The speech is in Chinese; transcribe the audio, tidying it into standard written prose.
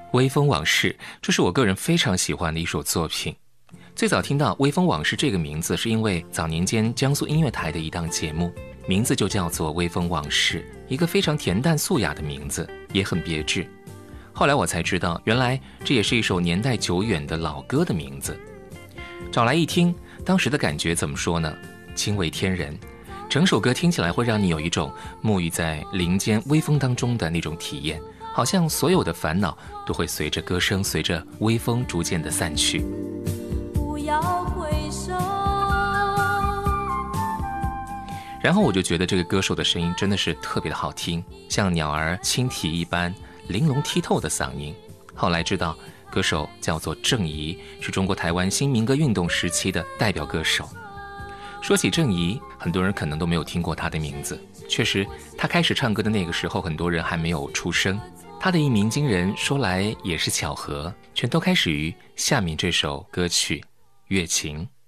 微风往事，这是我个人非常喜欢的一首作品。最早听到微风往事这个名字，是因为早年间江苏音乐台的一档节目，名字就叫做微风往事，一个非常恬淡素雅的名字，也很别致。后来我才知道，原来这也是一首年代久远的老歌的名字。找来一听，当时的感觉怎么说呢？惊为天人。整首歌听起来会让你有一种沐浴在林间微风当中的那种体验，好像所有的烦恼都会随着歌声，随着微风逐渐的散去。 不要回首。 然后我就觉得这个歌手的声音真的是特别的好听，像鸟儿轻啼一般玲珑剔透的嗓音。后来知道歌手叫做郑怡，是中国台湾新民歌运动时期的代表歌手。说起郑怡，很多人可能都没有听过她的名字。确实，她开始唱歌的那个时候，很多人还没有出生。她的一鸣惊人，说来也是巧合，全都开始于下面这首歌曲《月晴》。